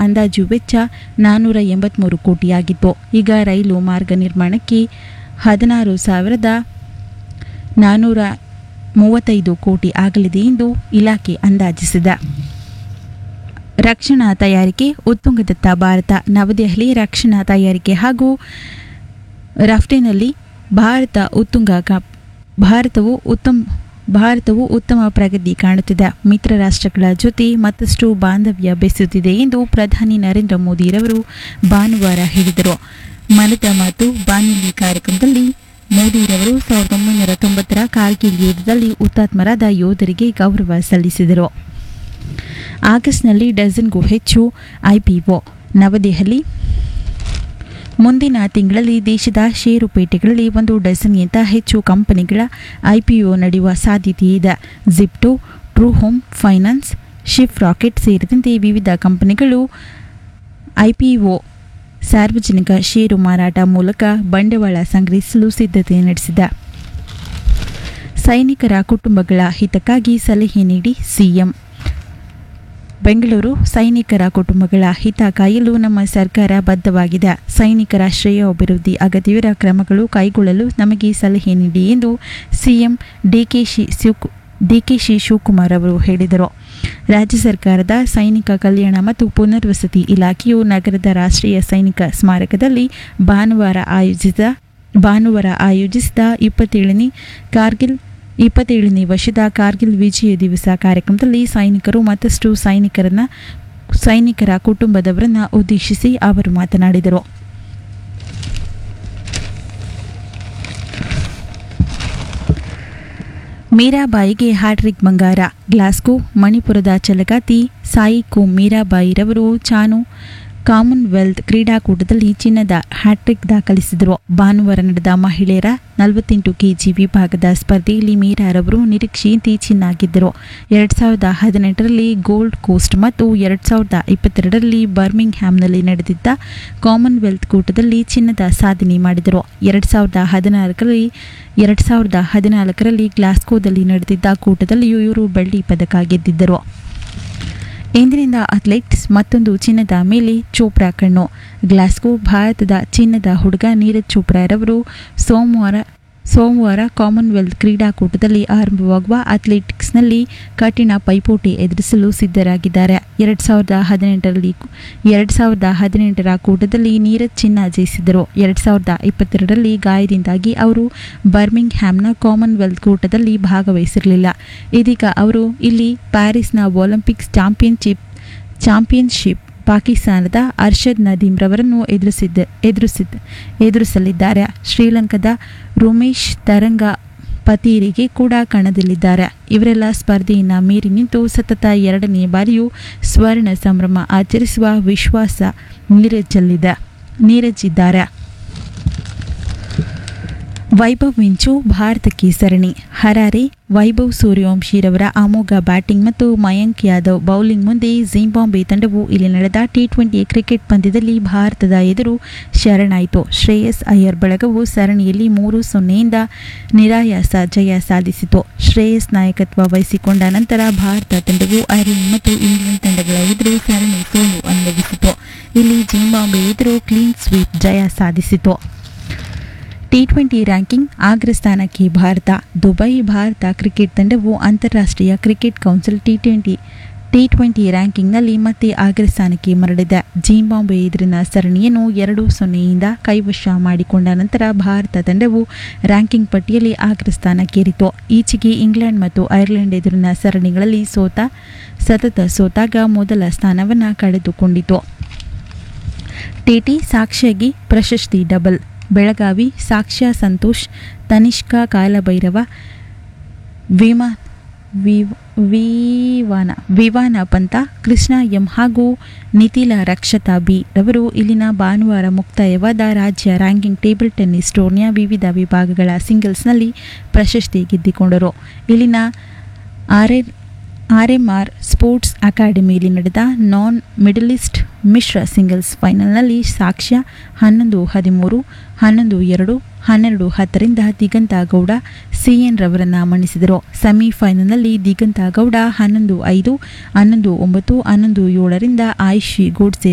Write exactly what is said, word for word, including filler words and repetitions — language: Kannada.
ಅಂದಾಜು ವೆಚ್ಚ ನಾನ್ನೂರ ಎಂಬತ್ತ್ಮೂರು ಕೋಟಿಯಾಗಿತ್ತು. ಈಗ ರೈಲು ಮಾರ್ಗ ನಿರ್ಮಾಣಕ್ಕೆ ಹದಿನಾರು ಸಾವಿರದ ನಾನ್ನೂರ ಮೂವತ್ತೈದು ಕೋಟಿ ಆಗಲಿದೆ ಎಂದು ಇಲಾಖೆ ಅಂದಾಜಿಸಿದೆ. ರಕ್ಷಣಾ ತಯಾರಿಕೆ ಉತ್ತುಂಗದತ್ತ ಭಾರತ. ನವದೆಹಲಿ ರಕ್ಷಣಾ ತಯಾರಿಕೆ ಹಾಗೂ ರಫ್ತಿನಲ್ಲಿ ಭಾರತ ಉತ್ತುಂಗ ಭಾರತವು ಉತ್ತಮ ಭಾರತವು ಉತ್ತಮ ಪ್ರಗತಿ ಕಾಣುತ್ತಿದೆ. ಮಿತ್ರ ರಾಷ್ಟ್ರಗಳ ಜೊತೆ ಮತ್ತಷ್ಟು ಬಾಂಧವ್ಯ ಬೆಸೆಯುತ್ತಿದೆ ಎಂದು ಪ್ರಧಾನಿ ನರೇಂದ್ರ ಮೋದಿರವರು ಭಾನುವಾರ ಹೇಳಿದರು. ಮನದ ಮಾತು ಬಾನುಲಿ ಕಾರ್ಯಕ್ರಮದಲ್ಲಿ ಮೋದಿರವರು ಸಾವಿರದ ಒಂಬೈನೂರ ತೊಂಬತ್ತರ ಕಾರ್ಗಿಲ್ ಯುದ್ಧದಲ್ಲಿ ಹುತಾತ್ಮರಾದ ಯೋಧರಿಗೆ ಗೌರವ ಸಲ್ಲಿಸಿದರು. ಆಗಸ್ಟ್ನಲ್ಲಿ ಡಜನ್ಗೂ ಹೆಚ್ಚು ಐಪಿಒ. ನವದೆಹಲಿ ಮುಂದಿನ ತಿಂಗಳಲ್ಲಿ ದೇಶದ ಷೇರುಪೇಟೆಗಳಲ್ಲಿ ಒಂದು ಡಜನ್ಗಿಂತ ಹೆಚ್ಚು ಕಂಪನಿಗಳ ಐಪಿಒ ನಡೆಯುವ ಸಾಧ್ಯತೆ ಇದೆ. ಜಿಪ್ಟೋ, true home finance, shift rocket ಸೇರಿದಂತೆ ವಿವಿಧ ಕಂಪನಿಗಳು ಐಪಿಒ ಸಾರ್ವಜನಿಕ ಷೇರು ಮಾರಾಟ ಮೂಲಕ ಬಂಡವಾಳ ಸಂಗ್ರಹಿಸಲು ಸಿದ್ಧತೆ ನಡೆಸಿದೆ. ಸೈನಿಕರ ಕುಟುಂಬಗಳ ಹಿತಕ್ಕಾಗಿ ಸಲಹೆ ನೀಡಿ ಸಿಎಂ. ಬೆಂಗಳೂರು. ಸೈನಿಕರ ಕುಟುಂಬಗಳ ಹಿತ ಕಾಯಲು ನಮ್ಮ ಸರ್ಕಾರ ಬದ್ಧವಾಗಿದೆ. ಸೈನಿಕರ ಶ್ರೇಯೋಭಿವೃದ್ಧಿ ಅಗತ್ಯವಿರುವ ಕ್ರಮಗಳು ಕೈಗೊಳ್ಳಲು ನಮಗೆ ಸಲಹೆ ನೀಡಿ ಎಂದು ಸಿಎಂ ಡಿಕೆಶಿ ಶಿವ್ ಡಿಕೆಶಿ ಶಿವಕುಮಾರ್ ಅವರು ಹೇಳಿದರು. ರಾಜ್ಯ ಸರ್ಕಾರದ ಸೈನಿಕ ಕಲ್ಯಾಣ ಮತ್ತು ಪುನರ್ವಸತಿ ಇಲಾಖೆಯು ನಗರದ ರಾಷ್ಟ್ರೀಯ ಸೈನಿಕ ಸ್ಮಾರಕದಲ್ಲಿ ಭಾನುವಾರ ಆಯೋಜಿಸಿದ ಭಾನುವಾರ ಆಯೋಜಿಸಿದ ಇಪ್ಪತ್ತೇಳನೇ ಕಾರ್ಗಿಲ್ ಇಪ್ಪತ್ತೇಳನೇ ವರ್ಷದ ಕಾರ್ಗಿಲ್ ವಿಜಯ ದಿವಸ ಕಾರ್ಯಕ್ರಮದಲ್ಲಿ ಸೈನಿಕರು ಮತ್ತಷ್ಟು ಸೈನಿಕರನ್ನ ಸೈನಿಕರ ಕುಟುಂಬದವರನ್ನ ಉದ್ದೇಶಿಸಿ ಅವರು ಮಾತನಾಡಿದರು. ಮೀರಾಬಾಯಿಗೆ ಹ್ಯಾಟ್ರಿಕ್ ಬಂಗಾರ. ಗ್ಲಾಸ್ಗೋ. ಮಣಿಪುರದ ಛಲಗಾತಿ ಸಾಯಿಕೋ ಮೀರಾಬಾಯಿರವರು ಚಾನು ಕಾಮನ್ವೆಲ್ತ್ ಕ್ರೀಡಾಕೂಟದಲ್ಲಿ ಚಿನ್ನದ ಹ್ಯಾಟ್ರಿಕ್ ದಾಖಲಿಸಿದರು. ಭಾನುವಾರ ನಡೆದ ಮಹಿಳೆಯರ ನಲವತ್ತೆಂಟು ಕೆಜಿ ವಿಭಾಗದ ಸ್ಪರ್ಧೆಯಲ್ಲಿ ಮೀರಾರವರು ನಿರೀಕ್ಷೆಯಂತೆ ಚಿನ್ನ ಗೆದ್ದರು. ಎರಡು ಸಾವಿರದ ಹದಿನೆಂಟರಲ್ಲಿ ಗೋಲ್ಡ್ ಕೋಸ್ಟ್ ಮತ್ತು ಎರಡು ಸಾವಿರದ ಇಪ್ಪತ್ತೆರಡರಲ್ಲಿ ಬರ್ಮಿಂಗ್ ಹ್ಯಾಮ್ನಲ್ಲಿ ನಡೆದಿದ್ದ ಕಾಮನ್ವೆಲ್ತ್ ಕೂಟದಲ್ಲಿ ಚಿನ್ನದ ಸಾಧನೆ ಮಾಡಿದರು. ಎರಡು ಸಾವಿರದ ಹದಿನಾಲ್ಕರಲ್ಲಿ ಎರಡು ಸಾವಿರದ ಹದಿನಾಲ್ಕರಲ್ಲಿ ಗ್ಲಾಸ್ಗೋದಲ್ಲಿ ನಡೆದಿದ್ದ ಕೂಟದಲ್ಲಿಯೂ ಇವರು ಬೆಳ್ಳಿ ಪದಕ ಗೆದ್ದಿದ್ದರು. ಇಂದಿನಿಂದ ಅಥ್ಲೆಟಿಕ್ಸ್ ಮತ್ತೊಂದು ಚಿನ್ನದ ಮೇಲೆ ಚೋಪ್ರಾ ಕಣ್ಣು. ಗ್ಲಾಸ್ಗೋ. ಭಾರತದ ಚಿನ್ನದ ಹುಡುಗ ನೀರಜ್ ಚೋಪ್ರಾರವರು ಸೋಮವಾರ ಸೋಮವಾರ ಕಾಮನ್ವೆಲ್ತ್ ಕ್ರೀಡಾಕೂಟದಲ್ಲಿ ಆರಂಭವಾಗುವ ಅಥ್ಲೆಟಿಕ್ಸ್ನಲ್ಲಿ ಕಠಿಣ ಪೈಪೋಟಿ ಎದುರಿಸಲು ಸಿದ್ಧರಾಗಿದ್ದಾರೆ. ಎರಡು ಸಾವಿರದ ಹದಿನೆಂಟರಲ್ಲಿ ಎರಡು ಸಾವಿರದ ಹದಿನೆಂಟರ ಕೂಟದಲ್ಲಿ ನೀರಜ್ ಚಿನ್ನ ಜಯಿಸಿದರು. ಎರಡು ಸಾವಿರದ ಇಪ್ಪತ್ತೆರಡರಲ್ಲಿ ಗಾಯದಿಂದಾಗಿ ಅವರು ಬರ್ಮಿಂಗ್ ಹ್ಯಾಮ್ನ ಕಾಮನ್ವೆಲ್ತ್ ಕೂಟದಲ್ಲಿ ಭಾಗವಹಿಸಿರಲಿಲ್ಲ. ಇದೀಗ ಅವರು ಇಲ್ಲಿ ಪ್ಯಾರಿಸ್ನ ಒಲಿಂಪಿಕ್ಸ್ ಚಾಂಪಿಯನ್ಶಿಪ್ ಚಾಂಪಿಯನ್ಶಿಪ್ ಪಾಕಿಸ್ತಾನದ ಅರ್ಷದ್ ನದೀಮ್ ರವರನ್ನು ಎದುರಿಸಿದ್ದ ಎದುರಿಸಿದ್ದ ಎದುರಿಸಲಿದ್ದಾರೆ. ಶ್ರೀಲಂಕಾದ ರುಮೇಶ್ ತರಂಗ ಪತೀರಿಗೆ ಕೂಡ ಕಣದಲ್ಲಿದ್ದಾರೆ. ಇವರೆಲ್ಲ ಸ್ಪರ್ಧೆಯನ್ನು ಮೀರಿ ನಿಂತು ಸತತ ಎರಡನೇ ಬಾರಿಯೂ ಸ್ವರ್ಣ ಸಂಭ್ರಮ ಆಚರಿಸುವ ವಿಶ್ವಾಸ ನೀರಜಲ್ಲಿದೆ ನೀರಜ್ ಇದ್ದಾರೆ. ವೈಭವ್ ಮಿಂಚು ಭಾರತಕ್ಕೆ ಸರಣಿ. ಹರಾರೆ. ವೈಭವ್ ಸೂರ್ಯವಂಶಿರವರ ಅಮೋಘ ಬ್ಯಾಟಿಂಗ್ ಮತ್ತು ಮಯಾಂಕ್ ಯಾದವ್ ಬೌಲಿಂಗ್ ಮುಂದೆ ಜಿಂಬಾಬ್ವೆ ತಂಡವು ಇಲ್ಲಿ ನಡೆದ ಟಿ ಟ್ವೆಂಟಿ ಕ್ರಿಕೆಟ್ ಪಂದ್ಯದಲ್ಲಿ ಭಾರತದ ಎದುರು ಶರಣಾಯಿತು. ಶ್ರೇಯಸ್ ಅಯ್ಯರ್ ಬಳಗವು ಸರಣಿಯಲ್ಲಿ ಮೂರು ಸೊನ್ನೆಯಿಂದ ನಿರಾಯಾಸ ಜಯ ಸಾಧಿಸಿತು. ಶ್ರೇಯಸ್ ನಾಯಕತ್ವ ವಹಿಸಿಕೊಂಡ ನಂತರ ಭಾರತ ತಂಡವು ಐರ್ಲೆಂಡ್ ಮತ್ತು ಇಂಗ್ಲೆಂಡ್ ತಂಡಗಳ ಎದುರು ಸರಣಿ ಸೋಲು ಅನುಭವಿಸಿತು. ಇಲ್ಲಿ ಜಿಂಬಾಬ್ವೆ ಎದುರು ಕ್ಲೀನ್ ಸ್ವೀಪ್ ಜಯ ಸಾಧಿಸಿತು. T twenty ranking ಅಗ್ರಸ್ಥಾನಕ್ಕೆ Bharat. Dubai. Bharat cricket ತಂಡವು ಅಂತಾರಾಷ್ಟ್ರೀಯ cricket council T twenty T twenty ರ್ಯಾಂಕಿಂಗ್ನಲ್ಲಿ ಮತ್ತೆ ಅಗ್ರಸ್ಥಾನಕ್ಕೆ ಮರಳಿದೆ. ಜಿಂಬಾಬ್ವೆ ಎದುರಿನ ಸರಣಿಯನ್ನು ಎರಡು ಸೊನ್ನೆಯಿಂದ ಕೈವಶ ಮಾಡಿಕೊಂಡ ನಂತರ ಭಾರತ ತಂಡವು ರ್ಯಾಂಕಿಂಗ್ ಪಟ್ಟಿಯಲ್ಲಿ ಅಗ್ರಸ್ಥಾನಕ್ಕೇರಿತು. ಈಚೆಗೆ ಇಂಗ್ಲೆಂಡ್ ಮತ್ತು ಐರ್ಲೆಂಡ್ ಎದುರಿನ ಸರಣಿಗಳಲ್ಲಿ ಸೋತ ಸತತ ಸೋತಾಗ ಮೊದಲ ಸ್ಥಾನವನ್ನು ಕಳೆದುಕೊಂಡಿತು. ಟಿಟಿ ಸಾಕ್ಷ್ಯಗೆ ಪ್ರಶಸ್ತಿ ಡಬಲ್. ಬೆಳಗಾವಿ. ಸಾಕ್ಷ್ಯ ಸಂತೋಷ್, ತನಿಷ್ಕಾ ಕಾಲಭೈರವ, ವಿಮಾ ವಿವಾನ ವಿವಾನ ಪಂತ, ಕೃಷ್ಣ ಎಂ ಹಾಗೂ ನಿತಿಲ ರಕ್ಷತಾ ಬಿ ರವರು ಇಲ್ಲಿನ ಭಾನುವಾರ ಮುಕ್ತಾಯವಾದ ರಾಜ್ಯ ರ್ಯಾಂಕಿಂಗ್ ಟೇಬಲ್ ಟೆನ್ನಿಸ್ ಟೂರ್ನಿಯ ವಿವಿಧ ವಿಭಾಗಗಳ ಸಿಂಗಲ್ಸ್ನಲ್ಲಿ ಪ್ರಶಸ್ತಿ ಗೆದ್ದಿಕೊಂಡರು. ಇಲ್ಲಿನ ಆರ್ ಆರ್ಎಂಆರ್ ಸ್ಪೋರ್ಟ್ಸ್ ಅಕಾಡೆಮಿಯಲ್ಲಿ ನಡೆದ ನಾನ್ ಮಿಡಲಿಸ್ಟ್ ಮಿಶ್ರ ಸಿಂಗಲ್ಸ್ ಫೈನಲ್ನಲ್ಲಿ ಸಾಕ್ಷ್ಯ ಹನ್ನೊಂದು ಹದಿಮೂರು, ಹನ್ನೊಂದು ಎರಡು, ಹನ್ನೆರಡು ಹತ್ತರಿಂದ ದಿಗಂತ ಗೌಡ ಸಿಎನ್ ರವರನ್ನು ಮಣಿಸಿದರು. ಸೆಮಿಫೈನಲ್ನಲ್ಲಿ ದಿಗಂತ ಗೌಡ ಹನ್ನೊಂದು ಐದು, ಹನ್ನೊಂದು ಒಂಬತ್ತು, ಹನ್ನೊಂದು ಏಳರಿಂದ ಆಯುಷಿ ಗೋಡ್ಸೆ